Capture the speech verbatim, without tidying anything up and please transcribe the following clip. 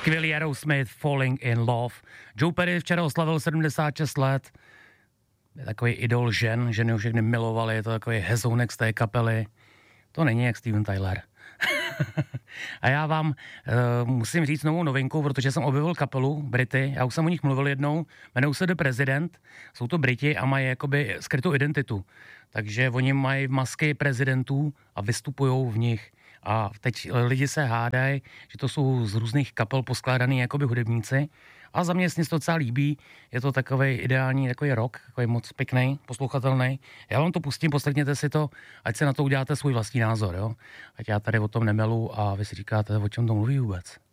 Skvělý Aerosmith, Falling in Love. Joe Perry včera oslavil sedmdesát šest let. Je takový idol žen, ženy ho všechny milovali, je to takový hezounek z té kapely. To není jak Steven Tyler. A já vám uh, musím říct novou novinku, protože jsem objevil kapelu Brity, já už jsem o nich mluvil jednou, jmenují se The President, jsou to Briti a mají jakoby skrytou identitu. Takže oni mají masky prezidentů a vystupujou v nich. A teď lidi se hádají, že to jsou z různých kapel poskládaný jakoby hudebníci. A za mě se to docela líbí, je to takový ideální, takový rock, takový moc pěkný, poslouchatelný. Já vám to pustím, poslechněte si to, ať se na to uděláte svůj vlastní názor, jo. Ať já tady o tom nemelu a vy si říkáte, o čem to mluví vůbec.